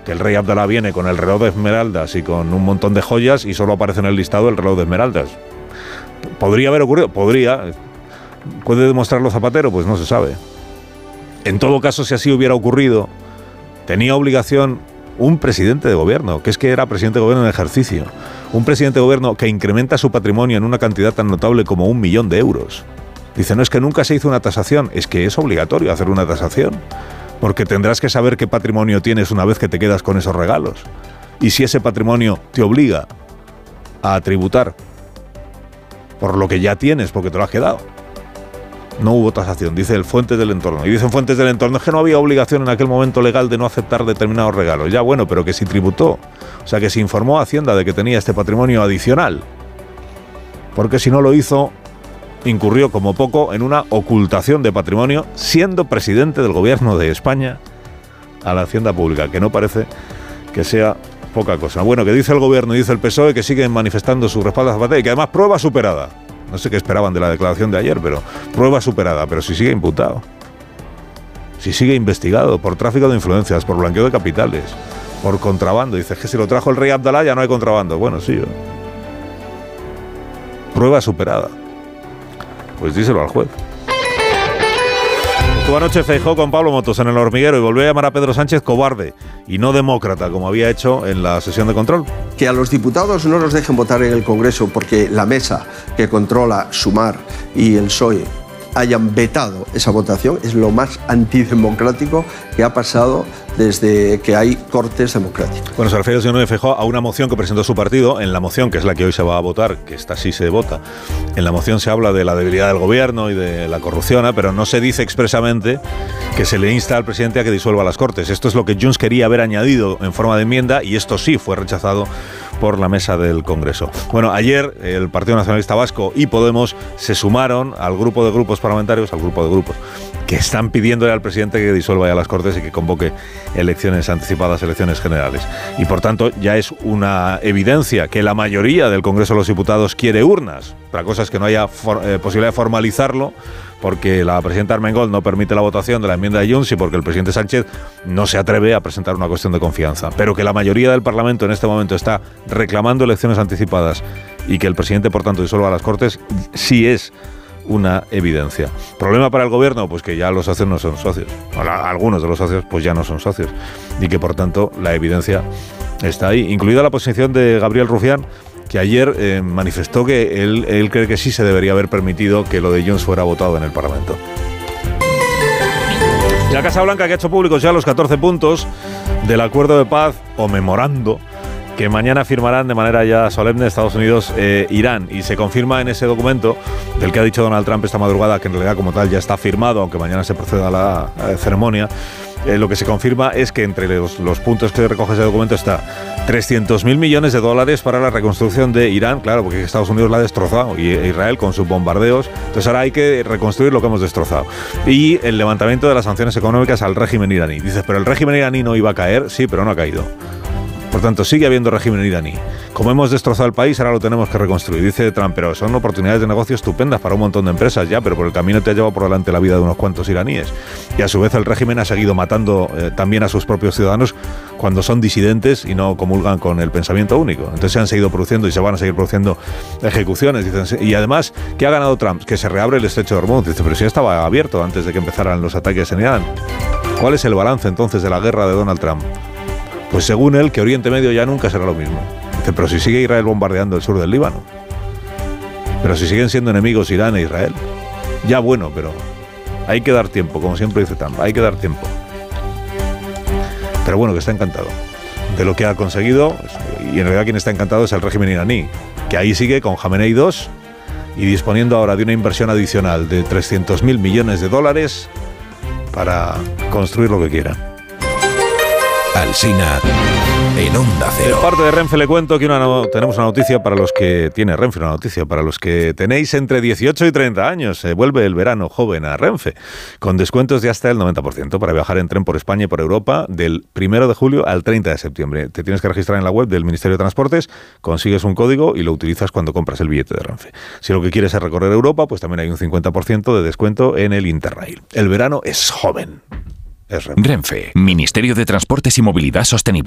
que el rey Abdalá viene con el reloj de esmeraldas y con un montón de joyas y solo aparece en el listado el reloj de esmeraldas. ¿Podría haber ocurrido? Podría. ¿Puede demostrarlo Zapatero? Pues no se sabe. En todo caso, si así hubiera ocurrido, tenía obligación un presidente de gobierno, que es que era presidente de gobierno en ejercicio, un presidente de gobierno que incrementa su patrimonio en una cantidad tan notable como 1 millón de euros. Dice, no, es que nunca se hizo una tasación. Es que es obligatorio hacer una tasación, porque tendrás que saber qué patrimonio tienes una vez que te quedas con esos regalos. Y si ese patrimonio te obliga a tributar por lo que ya tienes, porque te lo has quedado. No hubo tasación, dice el Fuentes del Entorno. Y dicen Fuentes del Entorno, es que no había obligación en aquel momento legal de no aceptar determinados regalos. Ya bueno, pero que sí tributó. O sea, que se informó a Hacienda de que tenía este patrimonio adicional. Porque si no lo hizo, incurrió como poco en una ocultación de patrimonio, siendo presidente del gobierno de España a la Hacienda Pública, que no parece que sea poca cosa. Bueno, que dice el gobierno y dice el PSOE que siguen manifestando su respaldo a Zapatero y que además prueba superada. No sé qué esperaban de la declaración de ayer, pero prueba superada. Pero si sigue imputado, si sigue investigado por tráfico de influencias, por blanqueo de capitales, por contrabando. Dices que si lo trajo el rey Abdalá ya no hay contrabando. Bueno, sí. Prueba superada. Pues díselo al juez. Estuvo anoche Feijóo con Pablo Motos en El Hormiguero y volvió a llamar a Pedro Sánchez cobarde y no demócrata, como había hecho en la sesión de control. Que a los diputados no los dejen votar en el Congreso porque la mesa que controla Sumar y el PSOE hayan vetado esa votación es lo más antidemocrático que ha pasado desde que hay cortes democráticos. Bueno, se refiere el señor Núñez Feijóo a una moción que presentó su partido. En la moción, que es la que hoy se va a votar, que esta sí se vota, en la moción se habla de la debilidad del gobierno y de la corrupción, pero no se dice expresamente que se le insta al presidente a que disuelva las Cortes. Esto es lo que Junts quería haber añadido en forma de enmienda y esto sí fue rechazado por la mesa del Congreso. Bueno, ayer el Partido Nacionalista Vasco y Podemos se sumaron al grupo de grupos parlamentarios, que están pidiéndole al presidente que disuelva ya las Cortes y que convoque elecciones anticipadas, elecciones generales. Y por tanto ya es una evidencia que la mayoría del Congreso de los Diputados quiere urnas. Otra cosa es que no haya posibilidad de formalizarlo, porque la presidenta Armengol no permite la votación de la enmienda de Junts y porque el presidente Sánchez no se atreve a presentar una cuestión de confianza. Pero que la mayoría del Parlamento en este momento está reclamando elecciones anticipadas y que el presidente, por tanto, disuelva las Cortes, sí es una evidencia. ¿Problema para el gobierno? Pues que ya los socios no son socios. Algunos de los socios pues ya no son socios. Y que, por tanto, la evidencia está ahí. Incluida la posición de Gabriel Rufián, que ayer manifestó que él cree que sí se debería haber permitido que lo de Junts fuera votado en el Parlamento. Y la Casa Blanca, que ha hecho públicos ya los 14 puntos del acuerdo de paz o memorando que mañana firmarán de manera ya solemne Estados Unidos Irán, y se confirma en ese documento del que ha dicho Donald Trump esta madrugada que en realidad como tal ya está firmado, aunque mañana se proceda a la ceremonia. Lo que se confirma es que entre los puntos que recoge ese documento está 300.000 millones de dólares para la reconstrucción de Irán, claro, porque Estados Unidos la ha destrozado, y Israel con sus bombardeos, entonces ahora hay que reconstruir lo que hemos destrozado. Y el levantamiento de las sanciones económicas al régimen iraní. Dices, pero el régimen iraní no iba a caer, sí, pero no ha caído. Por tanto, sigue habiendo régimen iraní. Como hemos destrozado el país, ahora lo tenemos que reconstruir. Dice Trump, pero son oportunidades de negocio estupendas para un montón de empresas ya, pero por el camino te ha llevado por delante la vida de unos cuantos iraníes. Y a su vez el régimen ha seguido matando también a sus propios ciudadanos cuando son disidentes y no comulgan con el pensamiento único. Entonces se han seguido produciendo y se van a seguir produciendo ejecuciones. Dicen, y además, ¿qué ha ganado Trump? Que se reabre el estrecho de Hormuz. Dice, pero si ya estaba abierto antes de que empezaran los ataques en Irán. ¿Cuál es el balance entonces de la guerra de Donald Trump? Pues según él, que Oriente Medio ya nunca será lo mismo. Dice, pero si sigue Israel bombardeando el sur del Líbano. Pero si siguen siendo enemigos Irán e Israel. Ya bueno, pero hay que dar tiempo, como siempre dice Trump, hay que dar tiempo. Pero bueno, que está encantado de lo que ha conseguido, y en realidad quien está encantado es el régimen iraní, que ahí sigue con Jamenei II y disponiendo ahora de una inversión adicional de 300.000 millones de dólares para construir lo que quiera. Alsina en Onda Cero. De parte de Renfe le cuento que tenemos una noticia para los que tiene Renfe, una noticia para los que tenéis entre 18 y 30 años. Se vuelve el verano joven a Renfe, con descuentos de hasta el 90% para viajar en tren por España y por Europa del 1 de julio al 30 de septiembre. Te tienes que registrar en la web del Ministerio de Transportes, consigues un código y lo utilizas cuando compras el billete de Renfe. Si lo que quieres es recorrer Europa, pues también hay un 50% de descuento en el Interrail. El verano es joven. Es Renfe. Renfe, Ministerio de Transportes y Movilidad Sostenible.